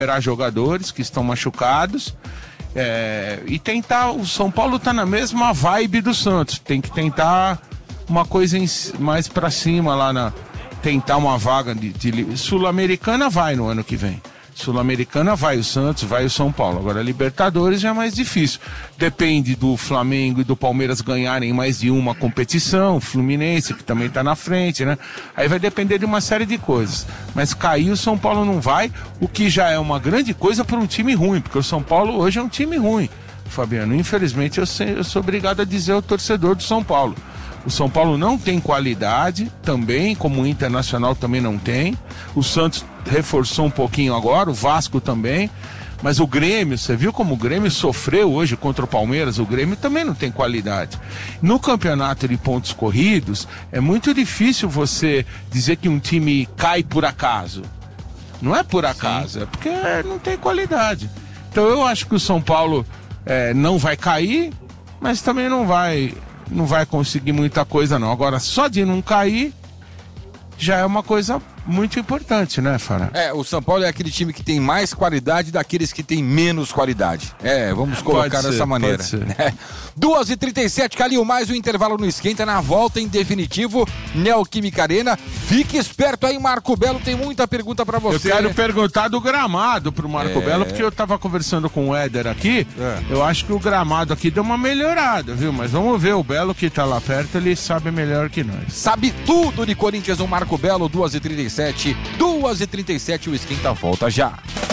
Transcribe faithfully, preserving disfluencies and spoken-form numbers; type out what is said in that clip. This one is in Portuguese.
recuperar jogadores que estão machucados. É, e tentar, o São Paulo tá na mesma vibe do Santos, tem que tentar uma coisa em, mais pra cima lá na, tentar uma vaga de, de Sul-Americana vai no ano que vem, Sul-Americana vai o Santos, vai o São Paulo, agora Libertadores já é mais difícil, depende do Flamengo e do Palmeiras ganharem mais de uma competição, Fluminense que também tá na frente, né, aí vai depender de uma série de coisas, mas cair o São Paulo não vai, o que já é uma grande coisa para um time ruim, porque o São Paulo hoje é um time ruim, Fabiano, infelizmente eu, sei, eu sou obrigado a dizer ao torcedor do São Paulo, o São Paulo não tem qualidade também, como o Internacional também não tem, o Santos reforçou um pouquinho agora, o Vasco também, mas o Grêmio, você viu como o Grêmio sofreu hoje contra o Palmeiras, o Grêmio também não tem qualidade. No campeonato de pontos corridos, é muito difícil você dizer que um time cai por acaso. Não é por acaso, Sim. é porque não tem qualidade. Então eu acho que o São Paulo é, não vai cair, mas também não vai, não vai conseguir muita coisa não. Agora, só de não cair, já é uma coisa muito importante, né, Fará? É, o São Paulo é aquele time que tem mais qualidade daqueles que tem menos qualidade. É, vamos colocar Pode dessa ser, maneira. pode ser. É. duas e trinta e sete, Calil, mais um intervalo no Esquenta, na volta em definitivo, Neoquímica Arena. Fique esperto aí, Marco Belo, tem muita pergunta pra você. Eu quero perguntar do gramado pro Marco É. Belo, porque eu tava conversando com o Éder aqui, É. eu acho que o gramado aqui deu uma melhorada, viu? Mas vamos ver, o Belo que tá lá perto, ele sabe melhor que nós. Sabe tudo de Corinthians, o Marco Belo, duas e trinta e sete, duas e trinta e sete, o Esquenta volta já.